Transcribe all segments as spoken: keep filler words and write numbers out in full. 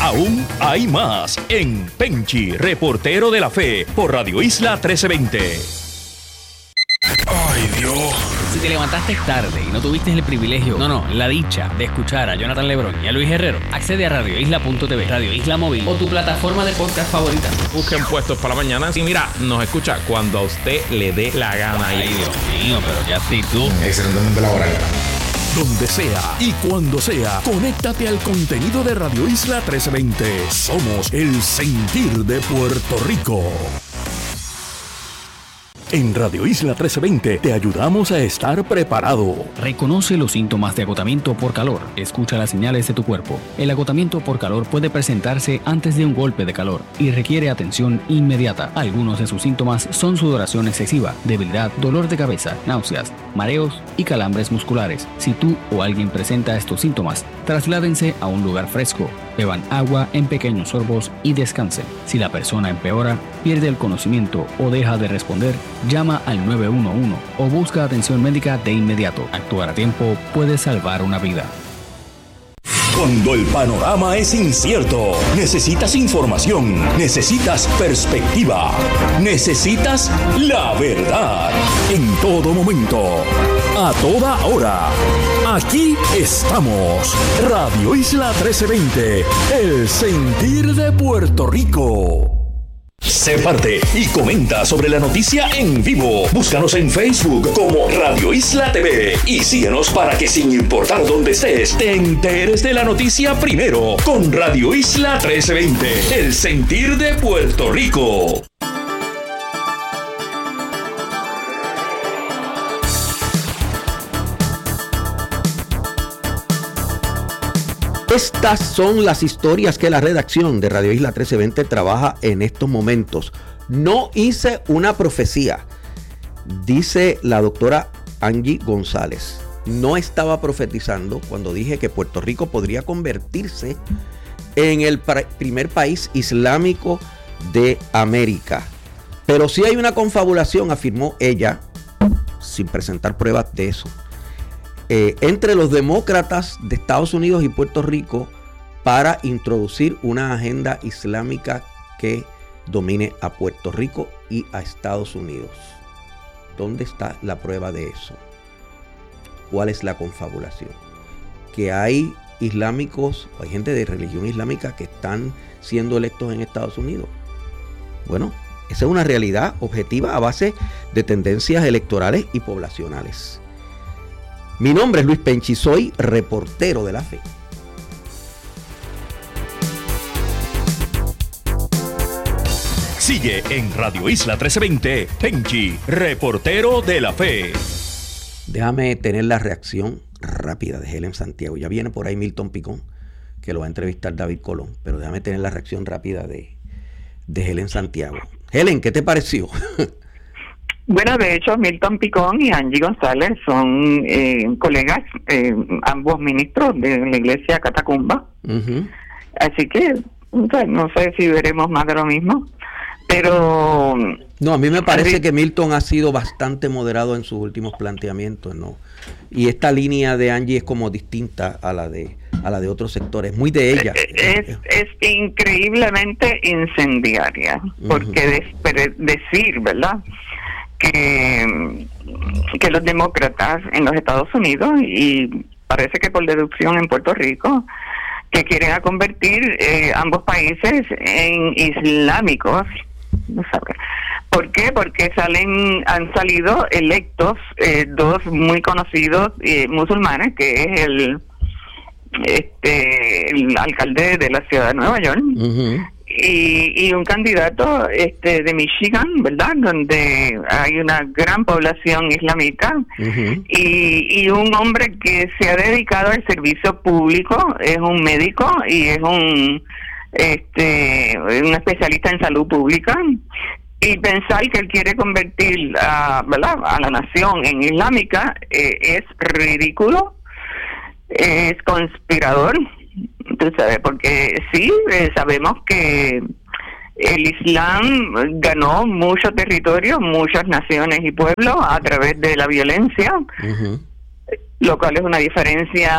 Aún hay más en Penchi, reportero de la fe, por Radio Isla trece veinte. Ay, Dios. Si te levantaste tarde y no tuviste el privilegio, no, no, la dicha de escuchar a Jonathan Lebrón y a Luis Herrero, accede a radio isla punto t v, Radio Isla Móvil o tu plataforma de podcast favorita. Busquen Puestos para la Mañana y mira, nos escucha cuando a usted le dé la gana. Ay, Dios mío, pero qué actitud. Excelentemente laboral. Donde sea y cuando sea, conéctate al contenido de Radio Isla trece veinte. Somos el sentir de Puerto Rico. En Radio Isla trece veinte te ayudamos a estar preparado. Reconoce los síntomas de agotamiento por calor. Escucha las señales de tu cuerpo. El agotamiento por calor puede presentarse antes de un golpe de calor y requiere atención inmediata. Algunos de sus síntomas son sudoración excesiva, debilidad, dolor de cabeza, náuseas, mareos y calambres musculares. Si tú o alguien presenta estos síntomas, trasládense a un lugar fresco. Beban agua en pequeños sorbos y descansen. Si la persona empeora, pierde el conocimiento o deja de responder, llama al nueve uno uno o busca atención médica de inmediato. Actuar a tiempo puede salvar una vida. Cuando el panorama es incierto, necesitas información, necesitas perspectiva, necesitas la verdad. En todo momento, a toda hora, aquí estamos. Radio Isla trece veinte, el sentir de Puerto Rico. Sé parte y comenta sobre la noticia en vivo. Búscanos en Facebook como Radio Isla T V y síguenos para que, sin importar dónde estés, te enteres de la noticia primero con Radio Isla trece veinte, el sentir de Puerto Rico. Estas son las historias que la redacción de Radio Isla trece veinte trabaja en estos momentos. No hice una profecía, dice la doctora Angie González. No estaba profetizando cuando dije que Puerto Rico podría convertirse en el primer país islámico de América. Pero sí hay una confabulación, afirmó ella, sin presentar pruebas de eso. Eh, entre los demócratas de Estados Unidos y Puerto Rico para introducir una agenda islámica que domine a Puerto Rico y a Estados Unidos. ¿Dónde está la prueba de eso? ¿Cuál es la confabulación? Que hay islámicos, hay gente de religión islámica que están siendo electos en Estados Unidos. Bueno, esa es una realidad objetiva a base de tendencias electorales y poblacionales. Mi nombre es Luis Penchi, soy reportero de la fe. Sigue en Radio Isla trece veinte, Penchi, reportero de la fe. Déjame tener la reacción rápida de Helen Santiago. Ya viene por ahí Milton Picón, que lo va a entrevistar David Colón, pero déjame tener la reacción rápida de, de Helen Santiago. Helen, ¿qué te pareció? Bueno, de hecho, Milton Picón y Angie González son eh, colegas, eh, ambos ministros de la iglesia Catacumba. Uh-huh. Así que, o sea, no sé si veremos más de lo mismo, pero... No, a mí me parece que Milton ha sido bastante moderado en sus últimos planteamientos, ¿no? Y esta línea de Angie es como distinta a la de a la de otros sectores, muy de ella. Es, es increíblemente incendiaria, porque uh-huh. des, decir, ¿verdad?, Que, que los demócratas en los Estados Unidos y parece que por deducción en Puerto Rico, que quieren a convertir eh, ambos países en islámicos, no sabe. ¿Por qué? Porque salen, han salido electos eh, dos muy conocidos eh, musulmanes, que es el este el alcalde de la ciudad de Nueva York. Uh-huh. Y, y un candidato este de Michigan, ¿verdad?, donde hay una gran población islámica. Uh-huh. y, y un hombre que se ha dedicado al servicio público, es un médico y es un este un especialista en salud pública, y pensar que él quiere convertir a, ¿verdad?, a la nación en islámica eh, es ridículo, es conspirador. Tú sabes, porque sí, eh, sabemos que el Islam ganó mucho territorio, muchas naciones y pueblos a través de la violencia, uh-huh. lo cual es una diferencia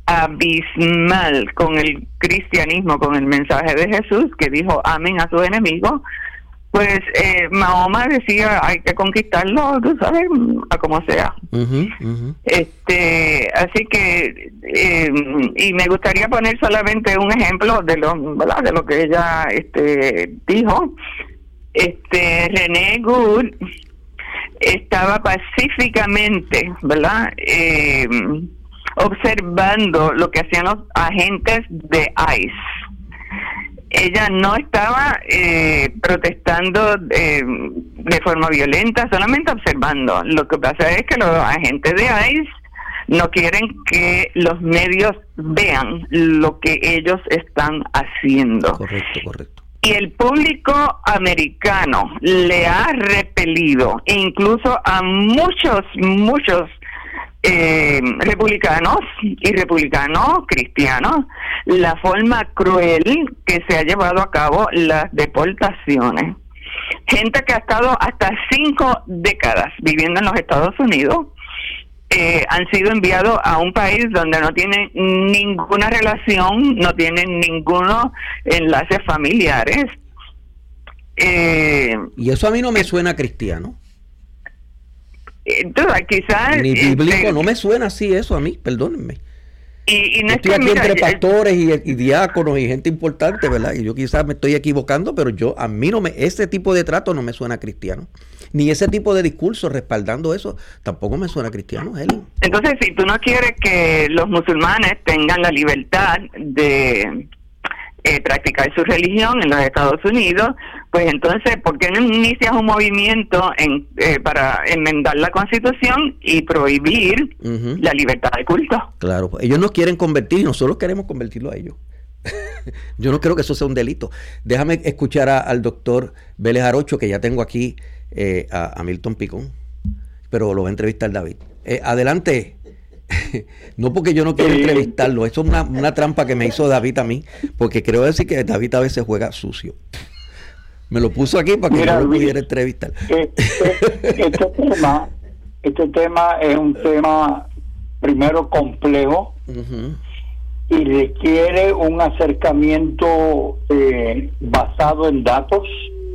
abismal con el cristianismo, con el mensaje de Jesús, que dijo amén a sus enemigos, pues eh, Mahoma decía hay que conquistarlo, tú sabes, a como sea. Uh-huh, uh-huh. Este, así que eh, y me gustaría poner solamente un ejemplo de lo, ¿verdad?, de lo que ella este dijo. Este René Good estaba pacíficamente, ¿verdad?, eh, observando lo que hacían los agentes de ICE. Ella no estaba eh, protestando eh, de forma violenta, solamente observando. Lo que pasa es que los agentes de ICE no quieren que los medios vean lo que ellos están haciendo. Correcto, correcto. Y el público americano le ha repelido, incluso a muchos, muchos Eh, republicanos y republicanos cristianos, la forma cruel que se ha llevado a cabo las deportaciones. Gente que ha estado hasta cinco décadas viviendo en los Estados Unidos eh, han sido enviados a un país donde no tienen ninguna relación, no tienen ningunos enlaces familiares. Eh, y eso a mí no me suena cristiano. Entonces, quizás ni bíblico, este, no me suena así eso a mí, perdónenme. Y, y no estoy es que, aquí mira, entre pastores y, y diáconos y gente importante, ¿verdad? Y yo quizás me estoy equivocando, pero yo a mí no me ese tipo de trato no me suena cristiano, ni ese tipo de discurso respaldando eso tampoco me suena cristiano, Helen. Entonces, si tú no quieres que los musulmanes tengan la libertad de eh, practicar su religión en los Estados Unidos, pues entonces, ¿por qué no inicias un movimiento en, eh, para enmendar la Constitución y prohibir uh-huh. la libertad de culto? Claro, ellos nos quieren convertir y nosotros queremos convertirlo a ellos. Yo no creo que eso sea un delito. Déjame escuchar a, al doctor Vélez Arocho, que ya tengo aquí eh, a, a Milton Picón, pero lo va a entrevistar David. Eh, adelante. No porque yo no quiero entrevistarlo, eso es una, una trampa que me hizo David a mí, porque creo decir que David a veces juega sucio. Me lo puso aquí para que Mira, yo lo Luis, pudiera entrevistar. Este, este tema, este tema es un tema primero complejo uh-huh. y requiere un acercamiento eh, basado en datos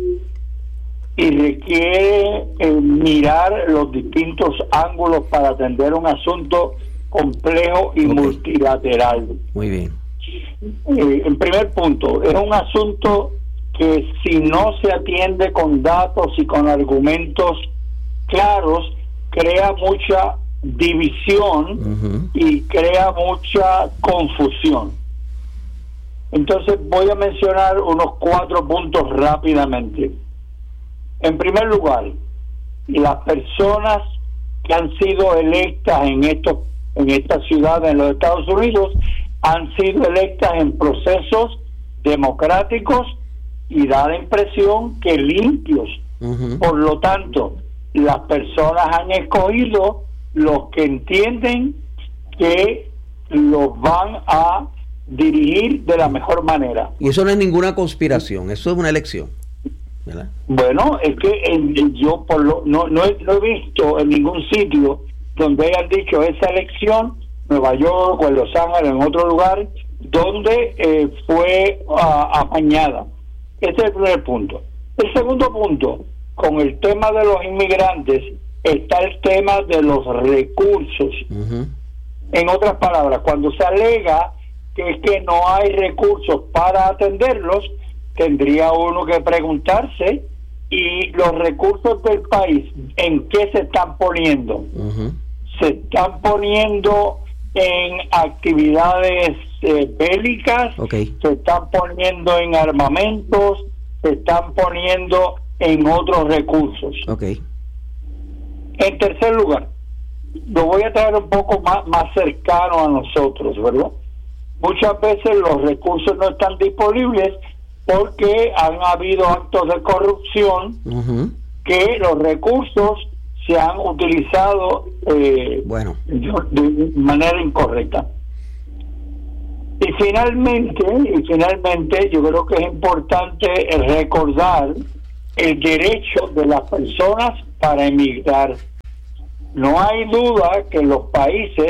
y requiere eh, mirar los distintos ángulos para atender un asunto complejo y okay. multilateral. Muy bien. Eh, en primer punto, es un asunto que si no se atiende con datos y con argumentos claros, crea mucha división uh-huh. y crea mucha confusión. Entonces voy a mencionar unos cuatro puntos rápidamente. En primer lugar, las personas que han sido electas en estos en esta ciudad en los Estados Unidos han sido electas en procesos democráticos y da la impresión que limpios. Uh-huh. Por lo tanto, las personas han escogido los que entienden que los van a dirigir de la mejor manera. Y eso no es ninguna conspiración, eso es una elección, ¿verdad? Bueno, es que en, yo por lo, no, no, he, no he visto en ningún sitio donde hayan dicho esa elección, Nueva York o en Los Ángeles, en otro lugar, donde eh, fue uh, amañada. Ese es el primer punto. El segundo punto, con el tema de los inmigrantes, está el tema de los recursos. Uh-huh. En otras palabras, cuando se alega que es que no hay recursos para atenderlos, tendría uno que preguntarse, ¿y los recursos del país en qué se están poniendo? Uh-huh. Se están poniendo en actividades eh, bélicas, okay. se están poniendo en armamentos, se están poniendo en otros recursos. Okay. En tercer lugar, lo voy a traer un poco más, más cercano a nosotros, ¿verdad? Muchas veces los recursos no están disponibles porque han habido actos de corrupción uh-huh. que los recursos se han utilizado eh, bueno. de, de manera incorrecta. Y finalmente, y finalmente, yo creo que es importante recordar el derecho de las personas para emigrar. No hay duda que los países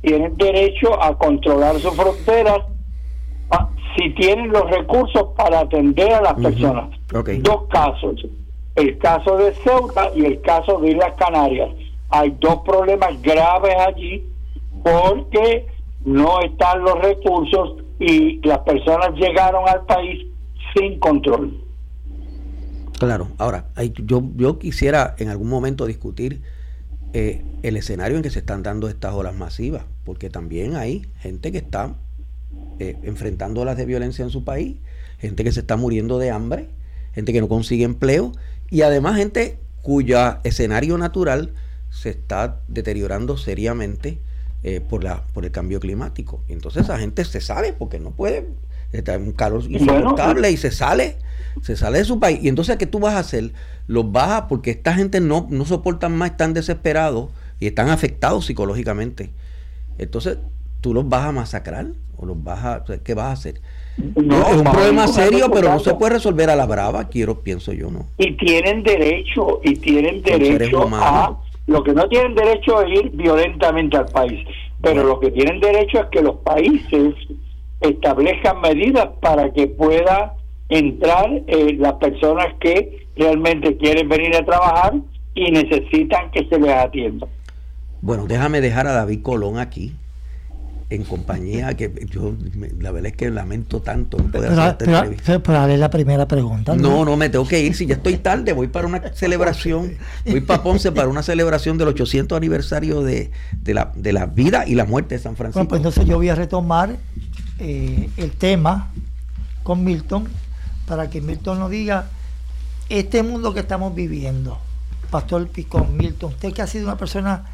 tienen derecho a controlar sus fronteras a, si tienen los recursos para atender a las uh-huh. personas. Okay. Dos casos, el caso de Ceuta y el caso de Islas Canarias. Hay dos problemas graves allí porque no están los recursos y las personas llegaron al país sin control. Claro, ahora, hay, yo, yo quisiera en algún momento discutir eh, el escenario en que se están dando estas olas masivas, porque también hay gente que está eh, enfrentando olas de violencia en su país, gente que se está muriendo de hambre, gente que no consigue empleo y además gente cuyo escenario natural se está deteriorando seriamente eh, por la por el cambio climático. Y entonces esa gente se sale porque no puede, está en un calor insoportable bueno, y se sale, se sale de su país. Y entonces, ¿qué tú vas a hacer? Los bajas porque esta gente no, no soportan más, están desesperados y están afectados psicológicamente. Entonces, ¿tú los vas a masacrar? ¿O los vas a, ¿qué vas a hacer? No, es un problema serio, pero no se puede resolver a la brava, quiero, pienso yo, ¿no? Y tienen derecho, y tienen derecho a... Lo que no tienen derecho es ir violentamente al país, pero bueno. Lo que tienen derecho es que los países establezcan medidas para que pueda entrar eh, las personas que realmente quieren venir a trabajar y necesitan que se les atienda. Bueno, déjame dejar a David Colón aquí en compañía, que yo la verdad es que lamento tanto no poder pero, hacer esta pero, entrevista. Pero dale la primera pregunta. No, no, no, me tengo que ir, si ya estoy tarde, voy para una celebración, voy para Ponce para una celebración del ochocientos aniversario de, de, la, de la vida y la muerte de San Francisco. Bueno, pues entonces yo voy a retomar eh, el tema con Milton, para que Milton nos diga este mundo que estamos viviendo. Pastor Picón, Milton, usted que ha sido una persona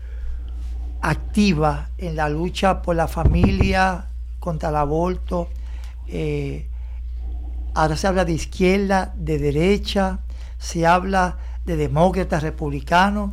activa en la lucha por la familia, contra el aborto, eh, ahora se habla de izquierda, de derecha, se habla de demócratas, republicanos,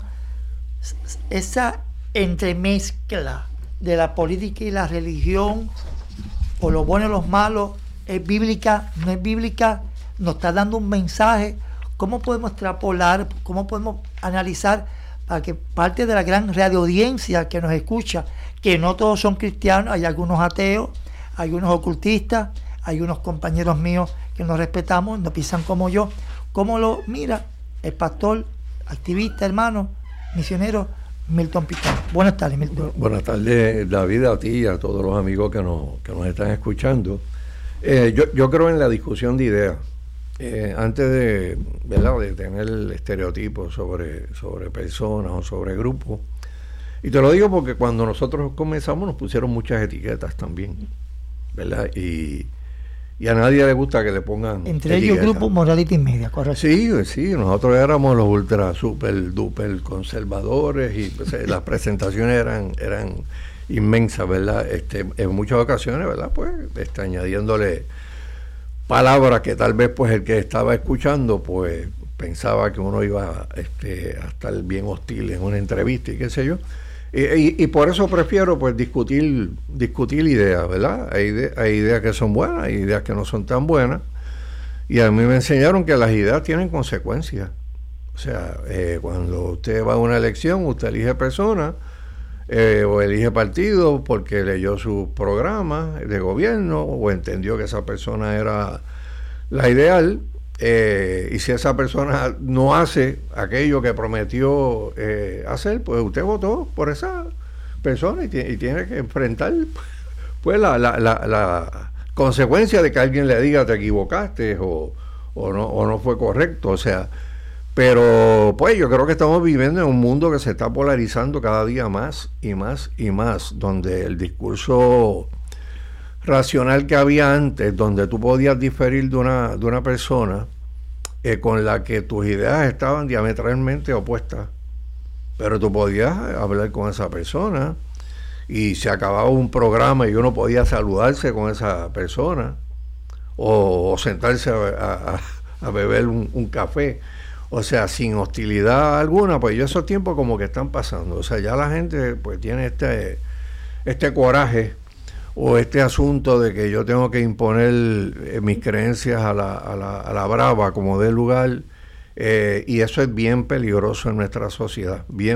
esa entremezcla de la política y la religión, por lo bueno y los malos, es bíblica, no es bíblica, nos está dando un mensaje. ¿Cómo podemos extrapolar, cómo podemos analizar para que parte de la gran radioaudiencia que nos escucha, que no todos son cristianos, hay algunos ateos, hay unos ocultistas, hay unos compañeros míos que nos respetamos, no piensan como yo, cómo lo mira el pastor, activista, hermano, misionero Milton Picón? Buenas tardes, Milton. Buenas tardes, David, a ti y a todos los amigos que nos, que nos están escuchando. Eh, yo, yo creo en la discusión de ideas. Eh, antes de, ¿verdad?, de tener estereotipos sobre, sobre personas o sobre grupos. Y te lo digo porque cuando nosotros comenzamos nos pusieron muchas etiquetas también, ¿verdad? Y, y a nadie le gusta que le pongan entre etiquetas. Ellos Grupo Morality Media, correcto. Sí, sí, nosotros éramos los ultra, super, duper conservadores y pues, las presentaciones eran, eran inmensas, ¿verdad? Este, en muchas ocasiones, ¿verdad? Pues este, añadiéndole palabras que tal vez pues el que estaba escuchando pues pensaba que uno iba este, a estar bien hostil en una entrevista y qué sé yo, y, y, y por eso prefiero pues discutir discutir ideas, ¿verdad? Hay, ide- hay ideas que son buenas, hay ideas que no son tan buenas, y a mí me enseñaron que las ideas tienen consecuencias. O sea, eh, cuando usted va a una elección, usted elige personas Eh, o elige partido porque leyó su programa de gobierno o entendió que esa persona era la ideal, eh, y si esa persona no hace aquello que prometió eh, hacer, pues usted votó por esa persona y, t- y tiene que enfrentar pues la, la, la, la consecuencia de que alguien le diga te equivocaste o, o, no, o no fue correcto. O sea, pero pues yo creo que estamos viviendo en un mundo que se está polarizando cada día más y más y más, donde el discurso racional que había antes, donde tú podías diferir de una, de una persona eh, con la que tus ideas estaban diametralmente opuestas, pero tú podías hablar con esa persona y se acababa un programa y uno podía saludarse con esa persona o, o sentarse a, a, a beber un, un café. O sea, sin hostilidad alguna. Pues yo esos tiempos como que están pasando. O sea, ya la gente pues tiene este este coraje o este asunto de que yo tengo que imponer eh, mis creencias a la, a la, a la brava como dé lugar, eh, y eso es bien peligroso en nuestra sociedad, bien